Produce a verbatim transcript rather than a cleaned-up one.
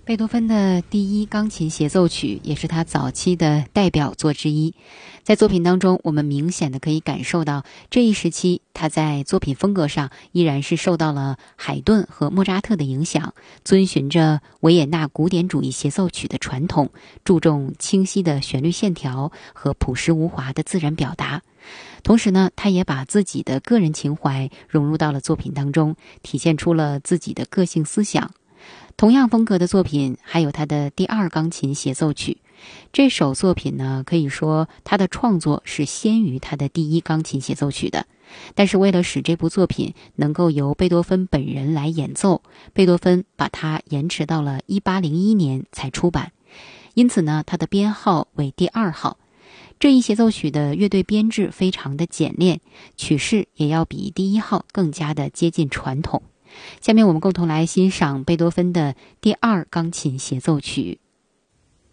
贝多芬的第一钢琴协奏曲也是他早期的代表作之一。在作品当中，我们明显的可以感受到这一时期他在作品风格上依然是受到了海顿和莫扎特的影响，遵循着维也纳古典主义协奏曲的传统，注重清晰的旋律线条和朴实无华的自然表达。同时呢，他也把自己的个人情怀融入到了作品当中，体现出了自己的个性思想。同样风格的作品还有他的第二钢琴协奏曲。这首作品呢，可以说他的创作是先于他的第一钢琴协奏曲的。但是为了使这部作品能够由贝多芬本人来演奏，贝多芬把它延迟到了一八零一年才出版。因此呢，它的编号为第二号。这一协奏曲的乐队编制非常的简练，曲式也要比第一号更加的接近传统。下面我们共同来欣赏贝多芬的第二钢琴协奏曲。